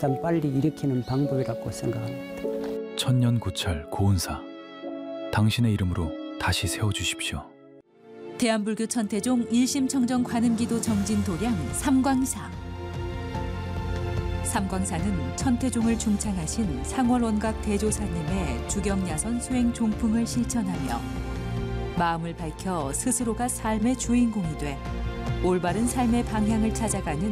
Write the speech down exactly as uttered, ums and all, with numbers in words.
가장 빨리 일으키는 방법이라고 생각합니다. 천년고찰 고은사, 당신의 이름으로 다시 세워주십시오. 대한불교 천태종 일심 청정 관음기도 정진 도량 삼광사. 삼광사는 천태종을 중창하신 상월원각 대조사님의 주경야선 수행 종풍을 실천하며 마음을 밝혀 스스로가 삶의 주인공이 돼 올바른 삶의 방향을 찾아가는